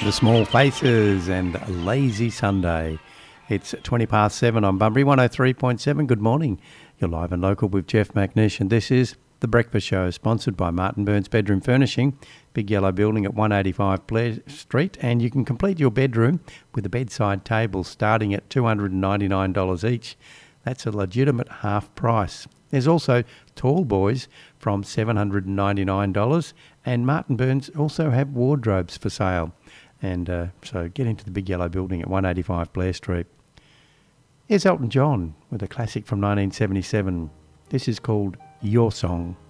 The Small Faces and a Lazy Sunday. It's 7:20 on Bunbury 103.7. Good morning. You're live and local with Jeff McNish, and this is The Breakfast Show, sponsored by Martin Burns Bedroom Furnishing, Big Yellow Building at 185 Blair Street, and you can complete your bedroom with a bedside table starting at $299 each. That's a legitimate half price. There's also tall boys from $799, and Martin Burns also have wardrobes for sale. And so get into the Big Yellow Building at 185 Blair Street. Here's Elton John with a classic from 1977. This is called Your Song.